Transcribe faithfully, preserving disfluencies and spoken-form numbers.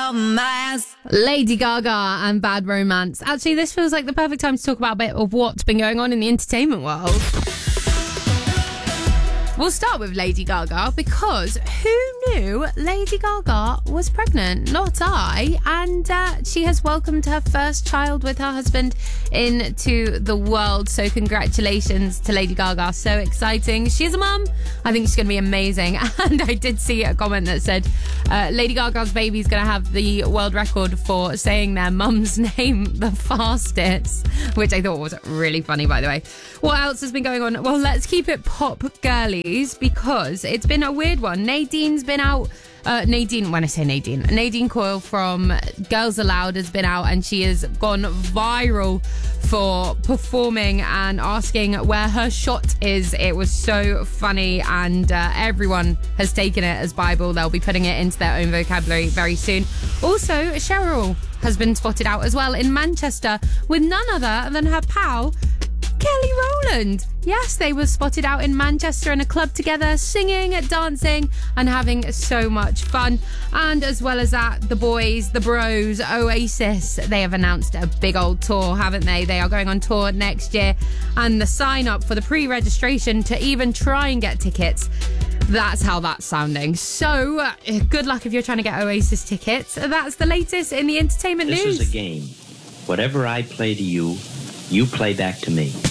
romance. Lady Gaga and Bad Romance. Actually, this feels like the perfect time to talk about a bit of what's been going on in the entertainment world. We'll start with Lady Gaga because who knew Lady Gaga was pregnant? Not I. And uh, she has welcomed her first child with her husband into the world. So congratulations to Lady Gaga. So exciting. She's a mum. I think she's going to be amazing. And I did see a comment that said uh, Lady Gaga's baby is going to have the world record for saying their mum's name the fastest, which I thought was really funny, by the way. What else has been going on? Well, let's keep it pop girly, because it's been a weird one. Nadine's been out. Uh, Nadine, when I say Nadine, Nadine Coyle from Girls Aloud has been out, and she has gone viral for performing and asking where her shot is. It was so funny, and uh, everyone has taken it as Bible. They'll be putting it into their own vocabulary very soon. Also, Cheryl has been spotted out as well in Manchester with none other than her pal, Kelly Rowland. Yes, they were spotted out in Manchester in a club together, singing, dancing, and having so much fun. And as well as that, the boys, the bros, Oasis, they have announced a big old tour, haven't they? They are going on tour next year. And the sign up for the pre-registration to even try and get tickets, that's how that's sounding. So, uh, good luck if you're trying to get Oasis tickets. That's the latest in the entertainment this news. This is a game. Whatever I play to you, you play back to me.